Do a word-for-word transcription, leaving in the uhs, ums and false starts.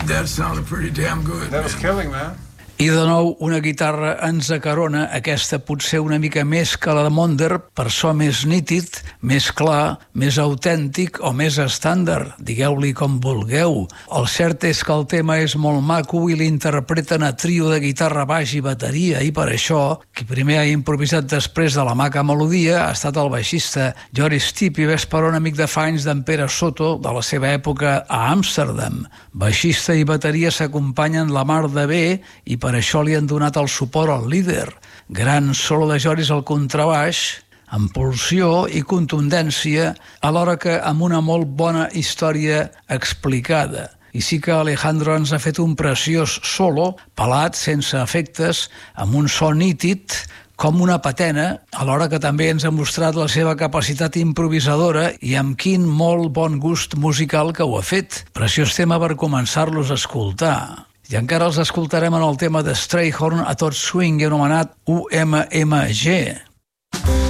That sounded pretty damn good. That was killing, man. I de nou una guitarra ens acarona, aquesta potser una mica més que la de Monder, per so més nítid, més clar, més autèntic o més estàndard, digueu-li com vulgueu. El cert és que el tema és molt maco i l'interpreten a trio de guitarra, baix i bateria, i per això qui primer ha improvisat després de la maca melodia ha estat el baixista Joris Stipe, vesperón amic de fa anys d'en Pere Soto, de la seva època a Amsterdam. Baixista i bateria s'acompanyen la mar de bé i per això li han donat el suport al líder. Gran solo de Joris al contrabaix, amb pulsió i contundència, alhora que amb una molt bona història explicada. I sí que Alejandro ens ha fet un preciós solo, pelat, sense efectes, amb un so nítid, com una patena, alhora que també ens ha mostrat la seva capacitat improvisadora i amb quin molt bon gust musical que ho ha fet. Preciós tema per començar-los a escoltar. I encara els escoltarem en el tema de Strayhorn a tot swing anomenat U M M G.